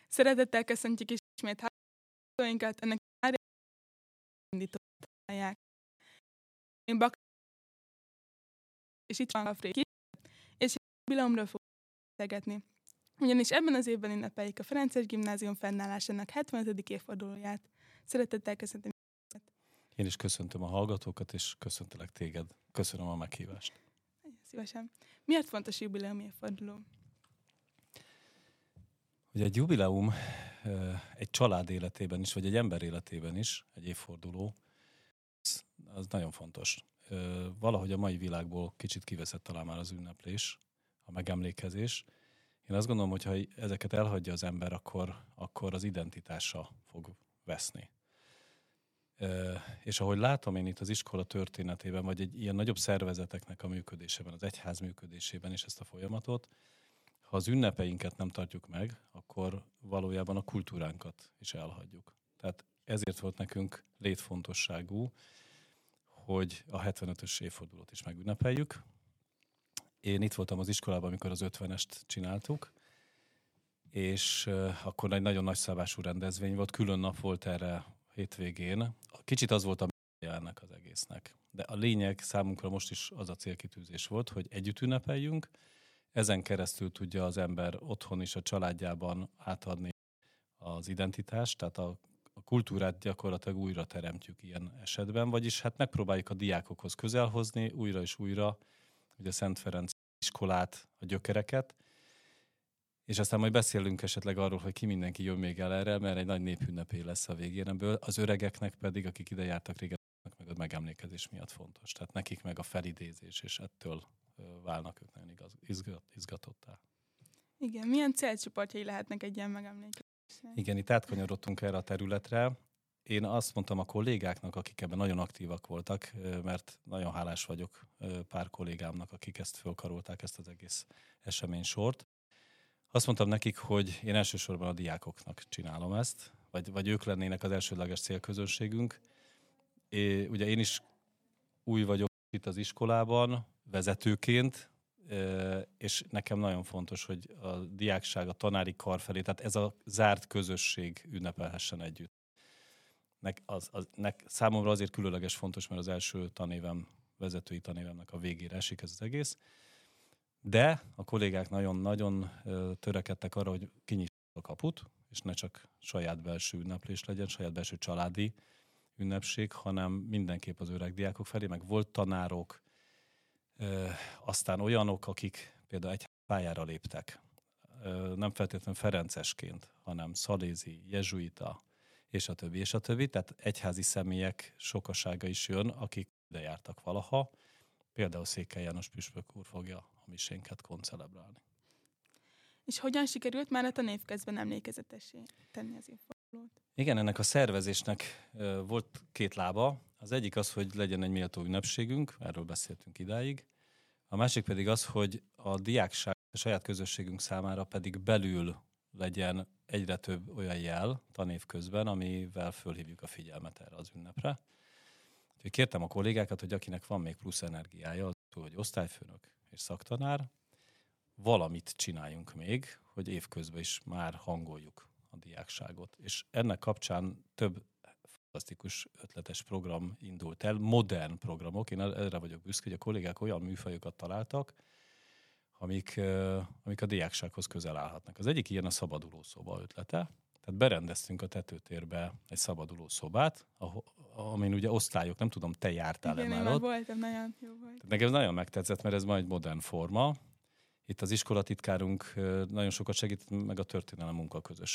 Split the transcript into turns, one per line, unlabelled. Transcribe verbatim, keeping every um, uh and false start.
Szeretettel köszöntjük ismét hallgatóinkat, ennek már indították. Én Bak és itt van a Fréki, és jubileumról fogunk beszélgetni. Ugyanis ebben az évben ünnepeljük a Ferences Gimnázium fennállásának hetvenedik évfordulóját. Szeretettel köszöntöm.
Én is köszöntöm a hallgatókat, és köszöntelek téged. Köszönöm a meghívást.
Szívesen. Miért fontos jubileum évforduló?
Ugye egy jubileum egy család életében is, vagy egy ember életében is, egy évforduló, az, az nagyon fontos. Valahogy a mai világból kicsit kiveszett talán már az ünneplés, a megemlékezés. Én azt gondolom, hogy ha ezeket elhagyja az ember, akkor, akkor az identitása fog veszni. És ahogy látom én itt az iskola történetében, vagy egy ilyen nagyobb szervezeteknek a működésében, az egyház működésében is ezt a folyamatot, ha az ünnepeinket nem tartjuk meg, akkor valójában a kultúránkat is elhagyjuk. Tehát ezért volt nekünk létfontosságú, hogy a hetvenötös évfordulót is megünnepeljük. Én itt voltam az iskolában, amikor az ötvenest csináltuk, és akkor egy nagyon nagy szabású rendezvény volt, külön nap volt erre hétvégén. Kicsit az volt a ennek az egésznek. De a lényeg számunkra most is az a célkitűzés volt, hogy együtt ünnepeljünk, ezen keresztül tudja az ember otthon is a családjában átadni az identitást, tehát a, a kultúrát gyakorlatilag újra teremtjük ilyen esetben, vagyis hát megpróbáljuk a diákokhoz közel hozni, újra és újra, ugye Szent Ferenc iskolát, a gyökereket, és aztán majd beszélünk esetleg arról, hogy ki mindenki jön még el erre, mert egy nagy népünnepé lesz a végén ebből, az öregeknek pedig, akik ide jártak régen, meg a megemlékezés miatt fontos. Tehát nekik meg a felidézés, és ettől válnak ők nagyon igaz, izgat, izgatottá.
Igen, milyen célcsoportjai lehetnek egy ilyen megemlékezésnek?
Igen, itt átkanyarodtunk erre a területre. Én azt mondtam a kollégáknak, akik ebben nagyon aktívak voltak, mert nagyon hálás vagyok pár kollégámnak, akik ezt fölkarolták, ezt az egész eseménysort. Azt mondtam nekik, hogy én elsősorban a diákoknak csinálom ezt, vagy, vagy ők lennének az elsődleges célközönségünk. É, ugye én is új vagyok itt az iskolában, vezetőként, és nekem nagyon fontos, hogy a diákság, a tanári kar felé, tehát ez a zárt közösség ünnepelhessen együtt. Nek, az, az, nek, számomra azért különleges fontos, mert az első tanévem, vezetői tanévemnek a végére esik ez az egész. De a kollégák nagyon-nagyon törekedtek arra, hogy kinyissák a kaput, és ne csak saját belső ünneplés legyen, saját belső családi ünnepség, hanem mindenképp az öreg diákok felé, meg volt tanárok, ö, aztán olyanok, akik például egy pályára léptek. Ö, nem feltétlenül ferencesként, hanem szalézi, jezsuita, és a többi, és a többi. Tehát egyházi személyek sokasága is jön, akik ide jártak valaha. Például Székely János püspök úr fogja a misénket koncelebrálni.
És hogyan sikerült már a tanévközben emlékezetessé tenni az évfordulót?
Igen, ennek a szervezésnek uh, volt két lába. Az egyik az, hogy legyen egy méltó ünnepségünk, erről beszéltünk idáig. A másik pedig az, hogy a diákság, a saját közösségünk számára pedig belül legyen egyre több olyan jel tanév közben, amivel fölhívjuk a figyelmet erre az ünnepre. Úgyhogy kértem a kollégákat, hogy akinek van még plusz energiája, az, hogy osztályfőnök és szaktanár, valamit csináljunk még, hogy évközben is már hangoljuk a diákságot. És ennek kapcsán több fantasztikus ötletes program indult el, modern programok. Én erre vagyok büszke, hogy a kollégák olyan műfajokat találtak, amik, amik a diáksághoz közel állhatnak. Az egyik ilyen a szabaduló szoba ötlete. Tehát berendeztünk a tetőtérbe egy szabaduló szobát, amin ugye osztályok, nem tudom, te jártál-e
igen,
már ott?
voltam, nagyon jó volt.
Nekem nagyon megtetszett, mert ez már egy modern forma. Itt az iskolatitkárunk nagyon sokat segít, meg a történelem munkaközösség.